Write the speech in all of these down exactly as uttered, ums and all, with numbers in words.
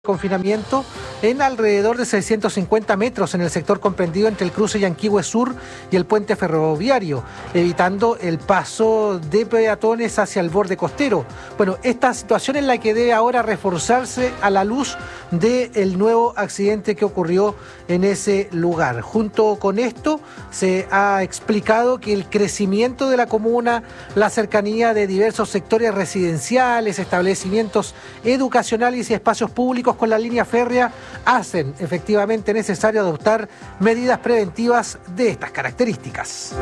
Confinamiento en alrededor de seiscientos cincuenta metros en el sector comprendido entre el cruce Yanquihue Sur y el puente ferroviario, evitando el paso de peatones hacia el borde costero. Bueno, esta situación es la que debe ahora reforzarse a la luz del nuevo accidente que ocurrió en ese lugar. Junto con esto, se ha explicado que el crecimiento de la comuna, la cercanía de diversos sectores residenciales, establecimientos educacionales y espacios públicos con la línea férrea hacen efectivamente necesario adoptar medidas preventivas de estas características.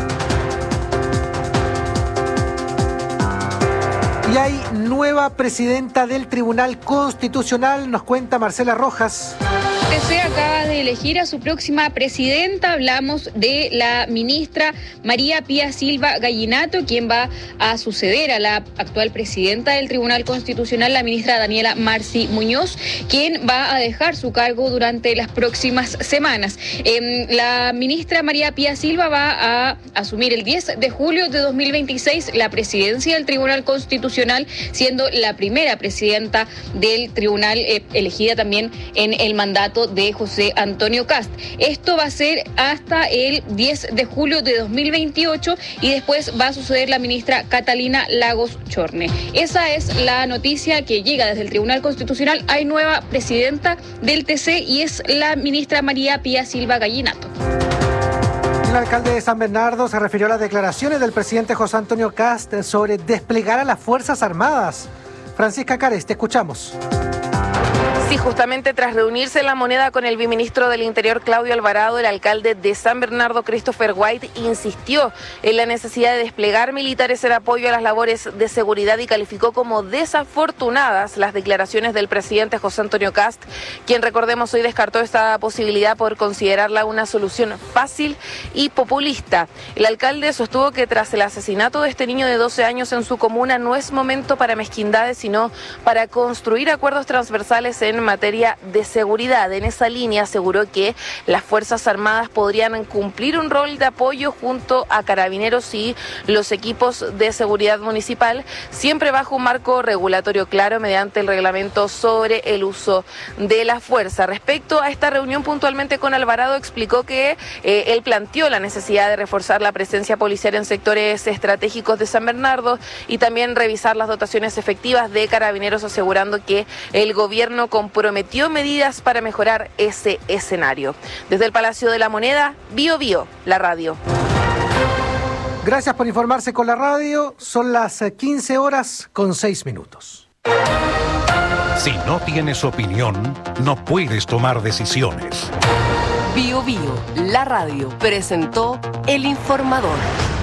Y hay nueva presidenta del Tribunal Constitucional, nos cuenta Marcela Rojas. T C acaba de elegir a su próxima presidenta. Hablamos de la ministra María Pía Silva Gallinato, quien va a suceder a la actual presidenta del Tribunal Constitucional, la ministra Daniela Marci Muñoz, quien va a dejar su cargo durante las próximas semanas. Eh, la ministra María Pía Silva va a asumir el diez de julio de dos mil veintiséis la presidencia del Tribunal Constitucional, siendo la primera presidenta del tribunal, eh, elegida también en el mandato de José Antonio Kast. Esto va a ser hasta el diez de julio de dos mil veintiocho y después va a suceder la ministra Catalina Lagos Chorne. Esa es la noticia que llega desde el Tribunal Constitucional. Hay nueva presidenta del T C y es la ministra María Pía Silva Gallinato. El alcalde de San Bernardo se refirió a las declaraciones del presidente José Antonio Kast sobre desplegar a las Fuerzas Armadas. Francisca Cares, te escuchamos. Sí, justamente tras reunirse en La Moneda con el viceministro del Interior, Claudio Alvarado, el alcalde de San Bernardo, Christopher White, insistió en la necesidad de desplegar militares en apoyo a las labores de seguridad y calificó como desafortunadas las declaraciones del presidente José Antonio Kast, quien, recordemos, hoy descartó esta posibilidad por considerarla una solución fácil y populista. El alcalde sostuvo que tras el asesinato de este niño de doce años en su comuna no es momento para mezquindades, sino para construir acuerdos transversales en materia de seguridad. En esa línea aseguró que las Fuerzas Armadas podrían cumplir un rol de apoyo junto a Carabineros y los equipos de seguridad municipal, siempre bajo un marco regulatorio claro mediante el reglamento sobre el uso de la fuerza. Respecto a esta reunión puntualmente con Alvarado, explicó que eh, él planteó la necesidad de reforzar la presencia policial en sectores estratégicos de San Bernardo y también revisar las dotaciones efectivas de Carabineros, asegurando que el gobierno comprometió medidas para mejorar ese escenario. Desde el Palacio de la Moneda, Bio Bio, la radio. Gracias por informarse con la radio. Son las quince horas con seis minutos. Si no tienes opinión, no puedes tomar decisiones. Bio Bio, la radio, presentó El Informador.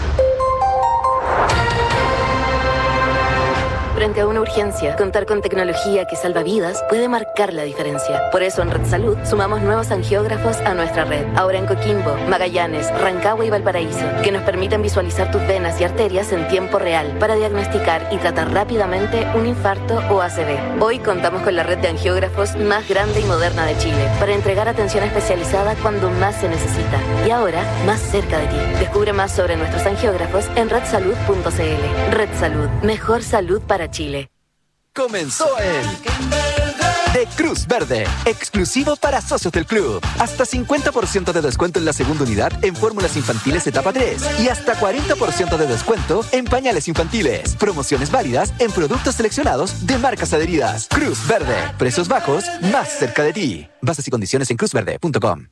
Frente a una urgencia, contar con tecnología que salva vidas puede marcar la diferencia. Por eso en Red Salud sumamos nuevos angiógrafos a nuestra red. Ahora en Coquimbo, Magallanes, Rancagua y Valparaíso, que nos permiten visualizar tus venas y arterias en tiempo real para diagnosticar y tratar rápidamente un infarto o A C V. Hoy contamos con la red de angiógrafos más grande y moderna de Chile para entregar atención especializada cuando más se necesita. Y ahora, más cerca de ti. Descubre más sobre nuestros angiógrafos en red salud punto c l. Red Salud, mejor salud para Chile. Comenzó el de Cruz Verde, exclusivo para socios del club. Hasta cincuenta por ciento de descuento en la segunda unidad en fórmulas infantiles etapa tres y hasta cuarenta por ciento de descuento en pañales infantiles. Promociones válidas en productos seleccionados de marcas adheridas. Cruz Verde, precios bajos más cerca de ti. Bases y condiciones en cruz verde punto com.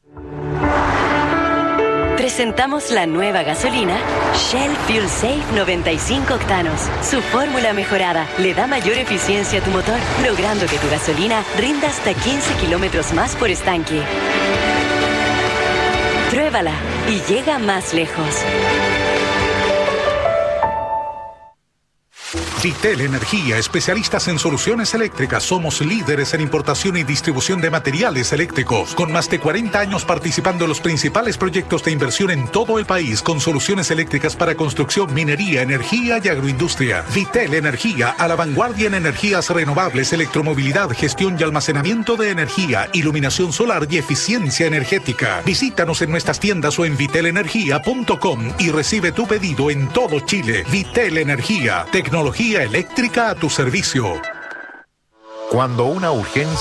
Presentamos la nueva gasolina Shell Fuel Safe noventa y cinco octanos. Su fórmula mejorada le da mayor eficiencia a tu motor, logrando que tu gasolina rinda hasta quince kilómetros más por estanque. Pruébala y llega más lejos. Vitel Energía, especialistas en soluciones eléctricas. Somos líderes en importación y distribución de materiales eléctricos, con más de cuarenta años participando en los principales proyectos de inversión en todo el país, con soluciones eléctricas para construcción, minería, energía y agroindustria. Vitel Energía, a la vanguardia en energías renovables, electromovilidad, gestión y almacenamiento de energía, iluminación solar y eficiencia energética. Visítanos en nuestras tiendas o en vitel energía punto com y recibe tu pedido en todo Chile. Vitel Energía, tecnología eléctrica a tu servicio. Cuando una urgencia